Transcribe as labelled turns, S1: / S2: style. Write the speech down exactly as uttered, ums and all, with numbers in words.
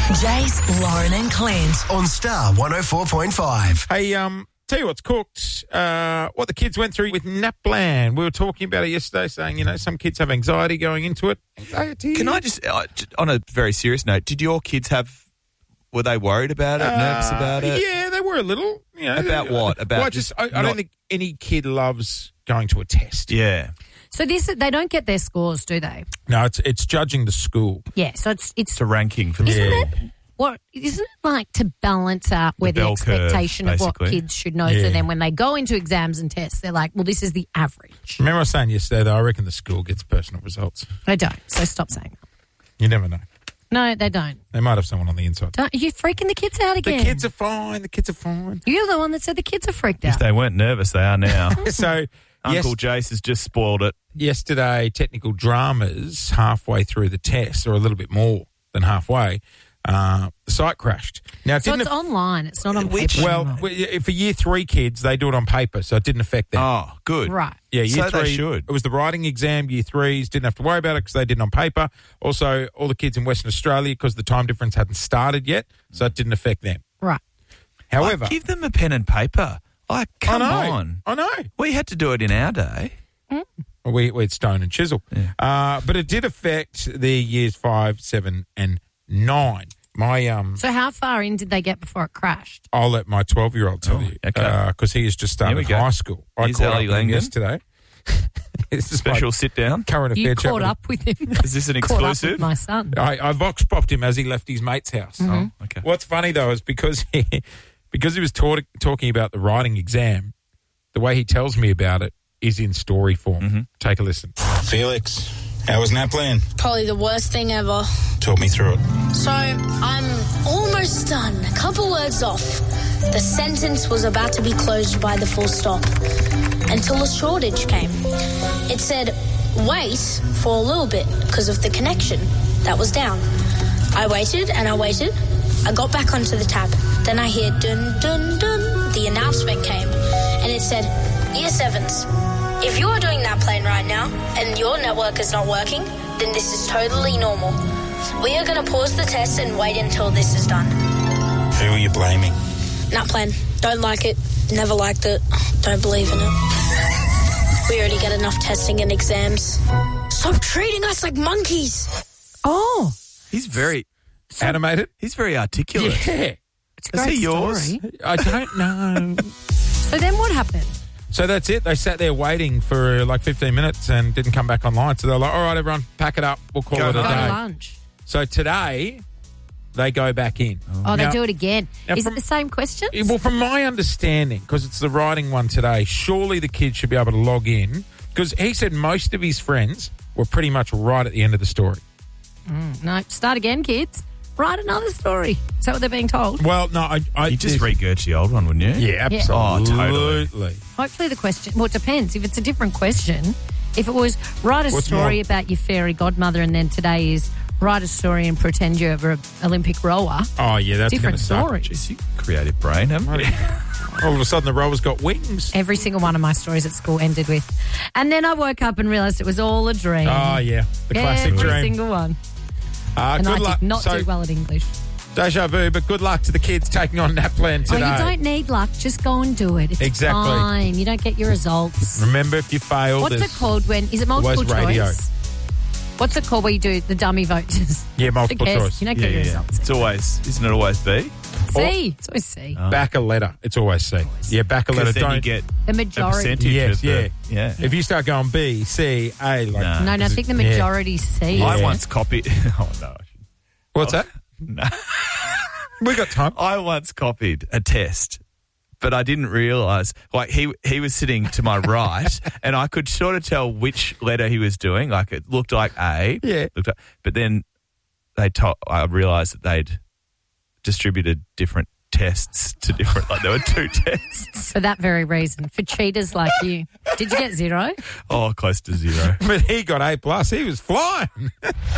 S1: Jace, Lauren and Clint.
S2: On Star one oh four point five.
S3: Hey, um, tell you what's cooked, uh, what the kids went through with NAPLAN. We were talking about it yesterday, saying, you know, some kids have anxiety going into it. Anxiety.
S4: Can I just, uh, on a very serious note, did your kids have, were they worried about it,
S3: Uh,
S4: nervous about it?
S3: Yeah, they were a little. You know,
S4: About what? About
S3: well, I just, I, I
S4: not-
S3: don't think any kid loves going to a test.
S4: Yeah.
S5: So this, they don't get their scores, do they?
S3: No, it's it's judging the school.
S5: Yeah. So it's it's
S4: It's a ranking for
S5: isn't
S3: Yeah.
S5: it what isn't it like to balance out where the,
S4: bell curve,
S5: expectation of what
S4: basically.
S5: kids should know?
S3: Yeah.
S5: So then when they go into exams and tests, they're like, well, this is the average.
S3: Remember I was saying yesterday that I reckon the school gets personal results.
S5: They don't. So stop saying that.
S3: You never know.
S5: No, they don't.
S3: They might have someone on the inside.
S5: Don't you're freaking the kids out
S3: The
S5: again.
S3: kids are fine. The kids are fine.
S5: You're the one that said the kids are freaked
S4: If
S5: out.
S4: they weren't nervous, they are now.
S3: So
S4: Uncle
S3: yes,
S4: Jace has just spoiled it.
S3: yesterday, technical dramas, halfway through the test, or a little bit more than halfway, uh, the site crashed. Now, it
S5: So
S3: didn't
S5: it's
S3: aff-
S5: online. It's not on
S4: Which-
S5: paper.
S3: well,
S5: anymore.
S3: w- for year three kids, they do it on paper, so it didn't affect them.
S4: Oh, good.
S5: Right.
S3: Yeah, year
S4: So
S3: three.
S4: they should.
S3: It was the writing exam. Year threes didn't have to worry about it because they did it on paper. Also, all the kids in Western Australia, because the time difference hadn't started yet, so it didn't affect them.
S5: Right.
S3: However,
S4: Like, give them a pen and paper. Like, come
S3: I know,
S4: on.
S3: I know.
S4: We had to do it in our day.
S3: Well, we, we had stone and chisel.
S4: Yeah.
S3: Uh, but it did affect the years five, seven, and nine. My um,
S5: So how far in did they get before it crashed?
S3: I'll let my twelve-year-old tell
S4: Oh,
S3: you,
S4: okay.
S3: because he has just
S4: Here we
S3: started
S4: go.
S3: high school. I
S4: Here's
S3: caught up
S4: Ali
S3: with him
S4: Langdon.
S3: yesterday. It's just
S4: Special
S3: like
S4: sit down.
S3: current
S5: You
S3: affair chat
S5: caught
S3: with
S5: up with him.
S4: Is this an
S5: Caught up with
S4: exclusive?
S5: my son.
S3: him. I, I vox popped him as he left his mate's house.
S4: Oh, okay.
S3: What's funny though is because he because he was taught, talking about the writing exam, the way he tells me about it is in story form.
S4: Mm-hmm.
S3: Take a listen.
S6: Felix, how was NAPLAN?
S7: Probably the worst thing ever.
S6: Talk me through it.
S7: So, I'm almost done. A couple words off. The sentence was about to be closed by the full stop until a shortage came. It said, wait for a little bit because of the connection that was down. I waited and I waited. I got back onto the tab. Then I hear dun dun dun. The announcement came and it said, Year sevens, if you are doing NAPLAN right now and your network is not working, then this is totally normal. We are going to pause the test and wait until this is done.
S6: Who are you blaming?
S7: NAPLAN, don't like it, never liked it, don't believe in it. We already get enough testing and exams. Stop treating us like monkeys.
S5: Oh,
S4: He's very,
S3: Animated?
S4: he's very articulate.
S3: Yeah.
S5: it's a
S4: Is
S5: great
S4: he yours?
S5: story.
S3: I don't know.
S5: So then what happened?
S3: So that's it. They sat there waiting for like fifteen minutes and didn't come back online. So they're like, all right, everyone, pack it up. We'll call
S4: Go
S3: it a
S5: Go
S4: home.
S5: to
S3: day.
S5: lunch.
S3: So today, they go back in.
S5: Oh, they
S3: Now-
S5: do it again.
S3: now
S5: Is
S3: from-
S5: it the same questions?
S3: Well, from my understanding, because it's the writing one today, surely the kids should be able to log in. Because he said most of his friends were pretty much right at the end of the story.
S5: No, start again, kids. Write another story. Is that what they're being told?
S3: Well, no, I... I
S4: You just
S3: there's-
S4: regurged the old one, wouldn't you?
S3: Yeah,
S5: Yeah.
S4: Oh,
S3: absolutely.
S4: totally.
S5: Hopefully the question, well, it depends. If it's a different question, if it was write a
S3: What's
S5: story
S3: more-
S5: about your fairy godmother and then today is write a story and pretend you're an Olympic rower,
S3: Oh, yeah, that's
S5: different
S3: gonna suck.
S5: story.
S4: Jeez, you creative brain, haven't you?
S3: All of a sudden, the rower's got wings.
S5: Every single one of my stories at school ended with, and then I woke up and realised it was all a dream.
S3: Oh, yeah, the classic
S5: Every
S3: dream.
S5: single one.
S3: Uh,
S5: And
S3: good
S5: I
S3: luck.
S5: did not
S3: so,
S5: do well at English.
S3: deja vu, but good luck to the kids taking on NAPLAN
S5: Oh,
S3: today.
S5: you don't need luck. Just go and do it. It's
S3: Exactly.
S5: fine. You don't get your results.
S3: Remember, if you fail,
S5: What's
S3: there's-
S5: it called when, is it multiple
S3: always radio.
S5: choice? What's it called where you do the dummy votes?
S3: Yeah, multiple
S5: Who cares?
S3: choice.
S5: You don't
S4: Yeah,
S5: get your
S4: yeah, yeah.
S5: results.
S4: It's always, isn't it always B?
S5: C. It's always C.
S3: Back a letter. It's always C. Yeah, back a letter.
S4: Because then
S3: Don't.
S4: you get
S5: The
S4: a
S5: majority.
S4: percentage
S3: Yes,
S4: of the...
S3: yeah.
S4: yeah.
S3: If you start going B, C, A, like.
S4: Nah.
S5: No, no, I think the
S3: Yeah.
S5: majority C.
S4: I
S3: Yeah.
S4: once copied... Oh, no.
S3: What's that?
S4: No.
S3: We got time.
S4: I once copied a test, but I didn't realise, like, he he was sitting to my right, and I could sort of tell which letter he was doing. Like, it looked like A.
S3: Yeah.
S4: Looked like, but then they told, I realised that they'd distributed different tests to different, like, there were two tests.
S5: For that very reason. For cheaters like you. Did you get zero?
S4: Oh, close to zero.
S3: But he got A plus. He was flying.